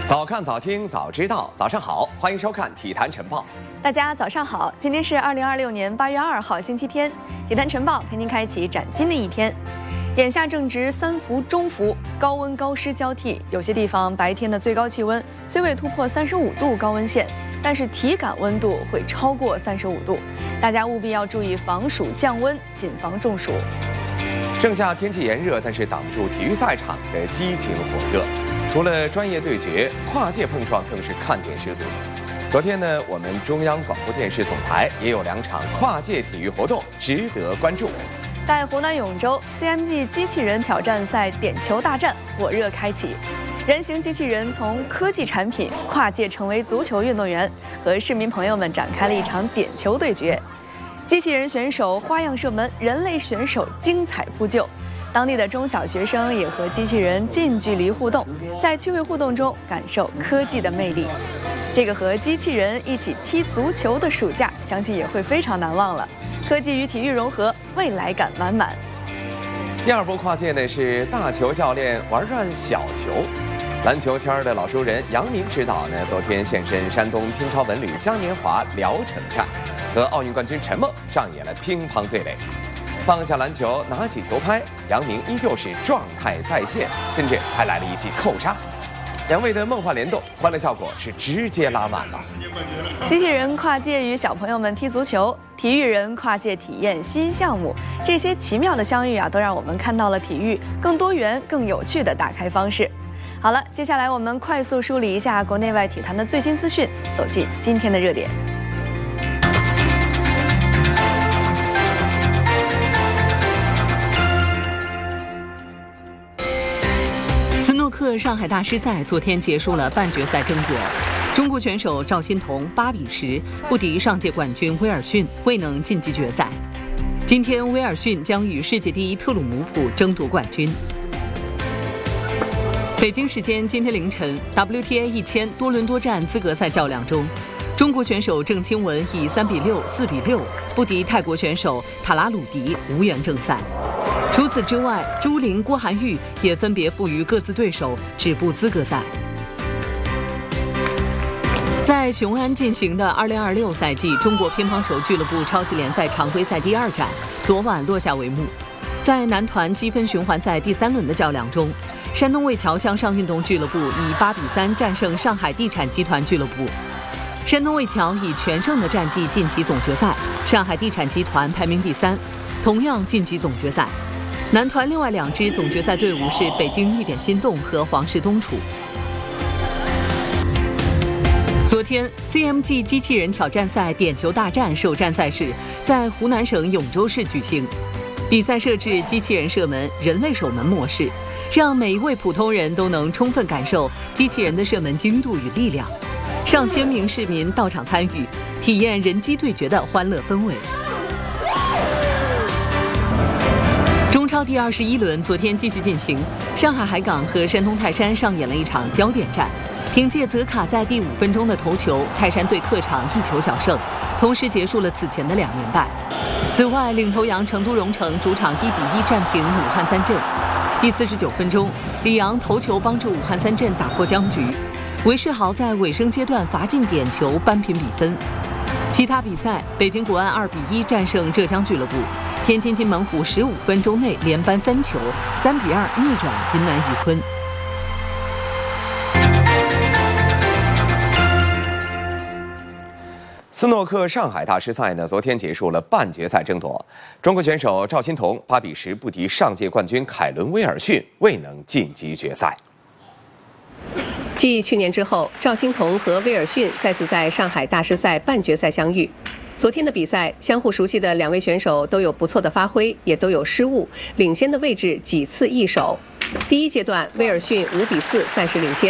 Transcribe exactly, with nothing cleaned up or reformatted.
早看早听早知道，早上好，欢迎收看《体坛晨报》。 大家早上好，今天是二零二六年八月二号，星期天，《体坛晨报》陪您开启崭新的一天。眼下正值三伏中伏，高温高湿交替，有些地方白天的最高气温虽未突破三十五度高温线，但是体感温度会超过三十五度，大家务必要注意防暑降温，谨防中暑。 盛夏天气炎热，但是挡不住体育赛场的激情火热。除了专业对决，跨界碰撞更是看点十足。昨天呢，我们中央广播电视总台也有两场跨界体育活动值得关注。 在湖南永州 C M G 机器人挑战赛点球大战火热开启，人形机器人从科技产品跨界成为足球运动员，和市民朋友们展开了一场点球对决。机器人选手花样射门，人类选手精彩扑救。当地的中小学生也和机器人近距离互动，在趣味互动中感受科技的魅力。这个和机器人一起踢足球的暑假，相信也会非常难忘了。科技与体育融合，未来感满满。 第二波跨界呢是大球教练玩转小球，篮球圈的老熟人杨明指导呢，昨天现身山东乒超文旅嘉年华聊城站，和奥运冠军陈梦上演了乒乓对垒。放下篮球，拿起球拍，杨明依旧是状态在线，甚至还来了一记扣杀。两位的梦幻联动，欢乐效果是直接拉满了。 机器人跨界与小朋友们踢足球，体育人跨界体验新项目，这些奇妙的相遇啊，都让我们看到了体育更多元、更有趣的打开方式。好了，接下来我们快速梳理一下国内外体坛的最新资讯，走进今天的热点。 斯诺克上海大师赛昨天结束了半决赛争夺，中国选手赵欣彤八比十不敌上届冠军威尔逊，未能晋级决赛。今天威尔逊将与世界第一特鲁姆普争夺冠军。北京时间今天凌晨 ，W T A 一千多伦多站资格赛较量中，中国选手郑钦文以三比六、四比六不敌泰国选手塔拉鲁迪，无缘正赛。除此之外，朱琳、郭涵玉也分别负于各自对手，止步资格赛。在雄安进行的二零二六赛季中国乒乓球俱乐部超级联赛常规赛第二战昨晚落下帷幕。在男团积分循环赛第三轮的较量中，山东魏桥向上运动俱乐部以八比三战胜上海地产集团俱乐部。山东魏桥以全胜的战绩晋级总决赛，上海地产集团排名第三，同样晋级总决赛。男团另外两支总决赛队伍是北京一点心动和黄石东楚。昨天 C M G 机器人挑战赛点球大战首站赛事在湖南省永州市举行，比赛设置机器人射门、人类守门模式，让每一位普通人都能充分感受机器人的射门精度与力量。上千名市民到场参与，体验人机对决的欢乐氛围。中超第二十一轮昨天继续进行，上海海港和山东泰山上演了一场焦点战。凭借泽卡在第五分钟的头球，泰山队客场一球小胜，同时结束了此前的两连败。此外，领头羊成都蓉城主场一比一战平武汉三镇。第四十九分钟，李阳头球帮助武汉三镇打破僵局，韦世豪在尾声阶段罚进点球扳平比分。其他比赛，北京国安二比一战胜浙江俱乐部。天津津门虎十五分钟内连扳三球，三比二逆转云南宇昆。 斯诺克上海大师赛呢，昨天结束了半决赛争夺，中国选手赵欣彤八比十不敌上届冠军凯伦威尔逊，未能晋级决赛。 继去年之后，赵欣彤和威尔逊再次在上海大师赛半决赛相遇。昨天的比赛，相互熟悉的两位选手都有不错的发挥，也都有失误，领先的位置几次易手。第一阶段，威尔逊五比四暂时领先。